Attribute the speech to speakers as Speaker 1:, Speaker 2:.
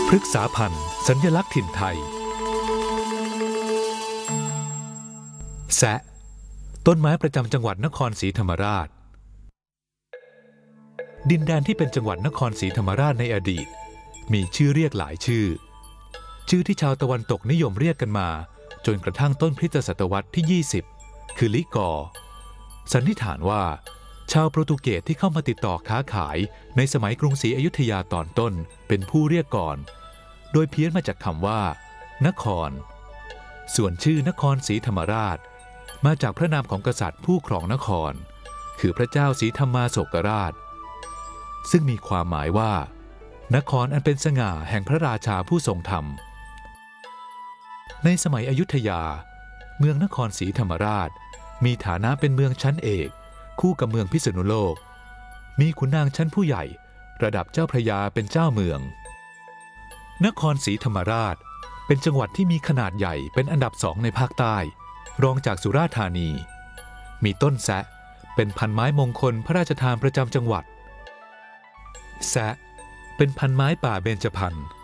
Speaker 1: พฤกษาพันธุ์สัญลักษณ์ถิ่นไทยแซะต้นไม้ประจำจังหวัดนครศรีธรรมราชดินแดนที่เป็นจังหวัดนครศรีธรรมราชในอดีตมีชื่อเรียกหลายชื่อที่ชาวตะวันตกนิยมเรียกกันมาจนกระทั่งต้นคริสตศตวรรษที่ 20คือลิกอร์สันนิษฐานว่าชาวโปรตุเกสที่เข้ามาติดต่อค้าขายในสมัยกรุงศรีอยุธยาตอนต้นเป็นผู้เรียกก่อนโดยเพี้ยนมาจากคำว่านครส่วนชื่อนครศรีธรรมราชมาจากพระนามของกษัตริย์ผู้ครองนครคือพระเจ้าศรีธรรมาโศกราชซึ่งมีความหมายว่านครอันเป็นสง่าแห่งพระราชาผู้ทรงธรรมในสมัยอยุธยาเมืองนครศรีธรรมราชมีฐานะเป็นเมืองชั้นเอกคู่กับเมืองพิษณุโลกมีขุนนางชั้นผู้ใหญ่ระดับเจ้าพระยาเป็นเจ้าเมืองนครศรีธรรมราชเป็นจังหวัดที่มีขนาดใหญ่เป็นอันดับ2ในภาคใต้รองจากสุราษฎร์ธานีมีต้นแซะเป็นพันไม้มงคลพระราชทานประจำจังหวัดแซะเป็นพันไม้ป่าเบญจพรรณ